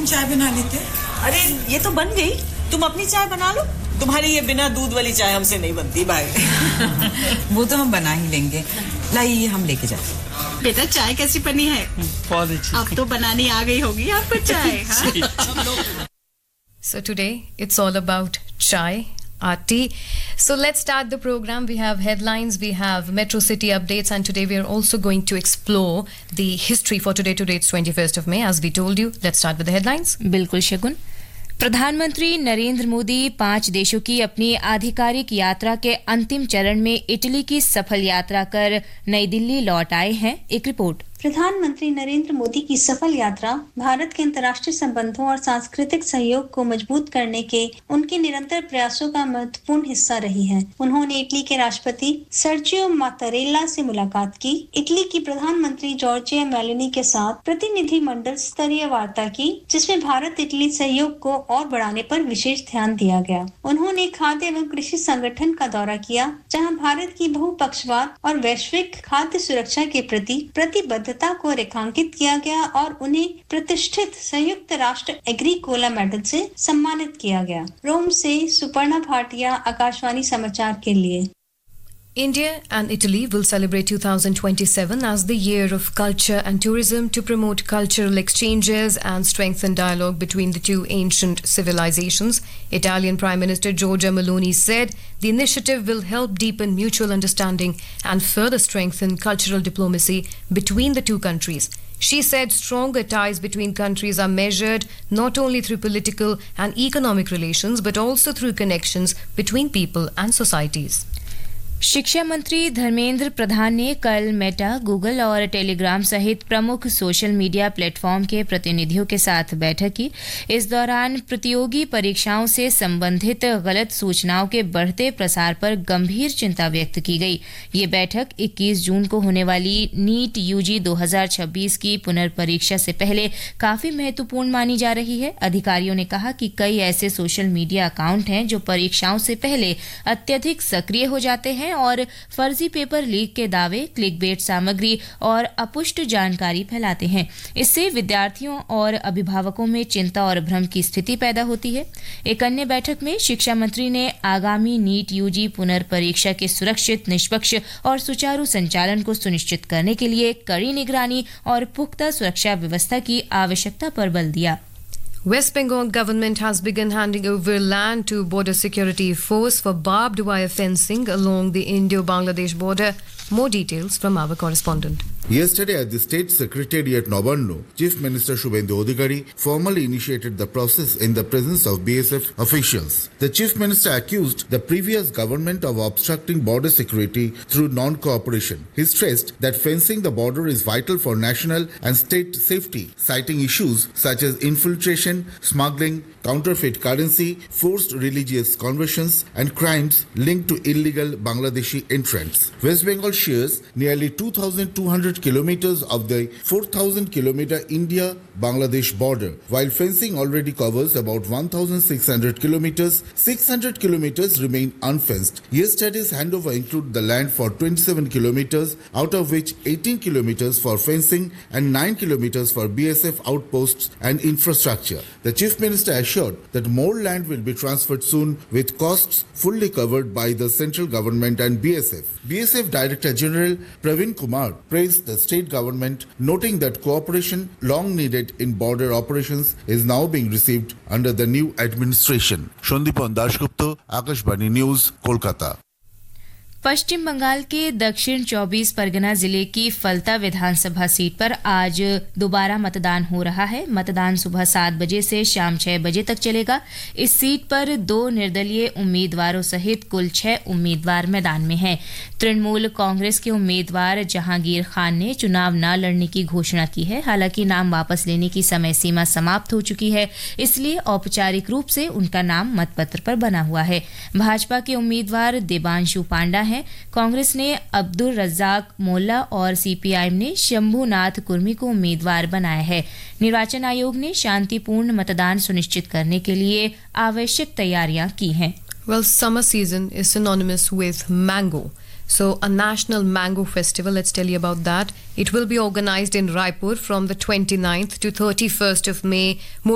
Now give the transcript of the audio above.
चाय बना लेते हैं। अरे ये तो बन गई, तुम अपनी चाय बना लो। तुम्हारी ये बिना दूध वाली चाय हमसे नहीं बनती भाई। वो तो हम बना ही लेंगे। लाइए हम लेके जाते। बेटा चाय कैसी बनी है? बहुत अच्छी। अब तो बनानी आ गई होगी आपको चाय। So today it's all about chai, our tea. So let's start the program. We have headlines, we have Metro City updates, and today we are also going to explore the history for today. Today it's 21st of May, as we told you. Let's start with the headlines. बिल्कुल शगुन। प्रधानमंत्री नरेंद्र मोदी 5 देशों की अपनी आधिकारिक यात्रा के अंतिम चरण में इटली की सफल यात्रा कर नई दिल्ली लौट आए हैं। एक रिपोर्ट। प्रधानमंत्री नरेंद्र मोदी की सफल यात्रा भारत के अंतर्राष्ट्रीय संबंधों और सांस्कृतिक सहयोग को मजबूत करने के उनके निरंतर प्रयासों का महत्वपूर्ण हिस्सा रही है। उन्होंने इटली के राष्ट्रपति सर्जियो मात्तारेल्ला से मुलाकात की, इटली की प्रधानमंत्री जॉर्जिया मेलोनी के साथ प्रतिनिधि मंडल स्तरीय वार्ता की, जिसमें भारत इटली सहयोग को और बढ़ाने पर विशेष ध्यान दिया गया। उन्होंने खाद्य एवं कृषि संगठन का दौरा किया, जहाँ भारत की बहुपक्षवाद और वैश्विक खाद्य सुरक्षा के प्रति प्रतिबद्ध को रेखांकित किया गया और उन्हें प्रतिष्ठित संयुक्त राष्ट्र एग्रीकोला मेडल से सम्मानित किया गया। रोम से सुपर्णा भाटिया, आकाशवाणी समाचार के लिए। India and Italy will celebrate 2027 as the year of culture and tourism to promote cultural exchanges and strengthen dialogue between the two ancient civilizations. Italian Prime Minister Giorgia Meloni said the initiative will help deepen mutual understanding and further strengthen cultural diplomacy between the two countries. She said stronger ties between countries are measured not only through political and economic relations but also through connections between people and societies. शिक्षा मंत्री धर्मेंद्र प्रधान ने कल Meta, Google और Telegram सहित प्रमुख social media platform के प्रतिनिधियों के साथ बैठक की। इस दौरान प्रतियोगी परीक्षाओं से संबंधित गलत सूचनाओं के बढ़ते प्रसार पर गंभीर चिंता व्यक्त की गई। ये बैठक 21 जून को होने वाली नीट यूजी 2026 की पुनर्परीक्षा से पहले काफी महत्वपूर्ण मानी जा रही है। अधिकारियों ने कहा कि कई ऐसे सोशल मीडिया अकाउंट हैं जो परीक्षाओं से पहले अत्यधिक सक्रिय हो जाते हैं और फर्जी पेपर लीक के दावे, क्लिकबेट सामग्री और अपुष्ट जानकारी फैलाते हैं। इससे विद्यार्थियों और अभिभावकों में चिंता और भ्रम की स्थिति पैदा होती है। एक अन्य बैठक में शिक्षा मंत्री ने आगामी नीट यूजी पुनर्परीक्षा के सुरक्षित, निष्पक्ष और सुचारू संचालन को सुनिश्चित करने के लिए कड़ी निगरानी और पुख्ता सुरक्षा व्यवस्था की आवश्यकता पर बल दिया। West Bengal government has begun handing over land to Border Security Force for barbed wire fencing along the Indo-Bangladesh border. More details from our correspondent. Yesterday at the State Secretariat Nabarno, Chief Minister Shubhendu Adhikari formally initiated the process in the presence of BSF officials. The Chief Minister accused the previous government of obstructing border security through non-cooperation. He stressed that fencing the border is vital for national and state safety, citing issues such as infiltration, smuggling, counterfeit currency, forced religious conversions and crimes linked to illegal Bangladeshi entrants. West Bengal shares nearly 2,200 kilometers of the 4,000 kilometer India-Bangladesh border, while fencing already covers about 1,600 kilometers. 600 kilometers remain unfenced. Yesterday's handover included the land for 27 kilometers, out of which 18 kilometers for fencing and 9 kilometers for BSF outposts and infrastructure. The Chief Minister assured that more land will be transferred soon, with costs fully covered by the central government and BSF. BSF Director General Praveen Kumar praised the state government, noting that cooperation long needed in border operations is now being received under the new administration. Shandipan Dashgupta, Akashvani News, Kolkata. पश्चिम बंगाल के दक्षिण 24 परगना जिले की फलता विधानसभा seat पर आज दोबारा मतदान हो रहा है। मतदान सुबह 7 बजे से शाम 6 बजे तक चलेगा। इस सीट पर 2 निर्दलीय उम्मीदवारों सहित कुल 6 उम्मीदवार मैदान में हैं। तृणमूल कांग्रेस के उम्मीदवार जहांगीर खान ने चुनाव न लड़ने की घोषणा की है। हालांकि नाम वापस लेने की समय सीमा समाप्त हो चुकी है, इसलिए औपचारिक रूप से उनका नाम मतपत्र पर बना हुआ है। भाजपा के उम्मीदवार देबांशु पांडा हैं। कांग्रेस ने अब्दुल रज्जाक मोल्ला और सीपीआई ने शंभुनाथ कुर्मी को उम्मीदवार बनाया है। निर्वाचन आयोग ने शांतिपूर्ण मतदान सुनिश्चित करने के लिए आवश्यक तैयारियां की हैं। Well, summer season is synonymous with mango. So, a national mango festival, let's tell you about that. It will be organized in Raipur from the 29th to 31st of May. More